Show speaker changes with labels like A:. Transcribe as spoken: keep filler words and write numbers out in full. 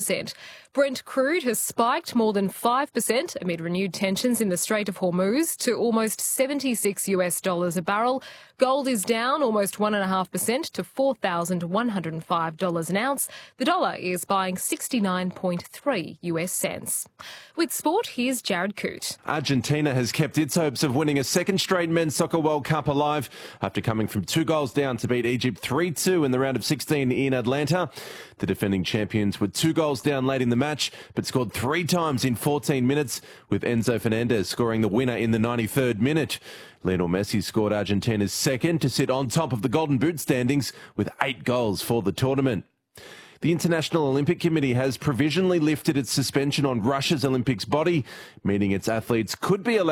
A: percent. Brent crude has spiked more than five percent amid renewed tensions in the Strait of Hormuz to almost seventy-six US dollars a barrel. Gold is down almost one point five percent to four thousand one hundred five dollars an ounce. The dollar is buying sixty-nine point three US cents. With sport, here's Jared Coote.
B: Argentina has kept its hopes of winning a second straight Men's Soccer World Cup alive after coming from two goals down to beat Egypt three two in the round of sixteen in Atlanta. The defending champions were two goals down late in the match, but scored three times in fourteen minutes, with Enzo Fernandez scoring the winner in the ninety-third minute. Lionel Messi scored Argentina's second to sit on top of the Golden Boot standings with eight goals for the tournament. The International Olympic Committee has provisionally lifted its suspension on Russia's Olympics body, meaning its athletes could be allowed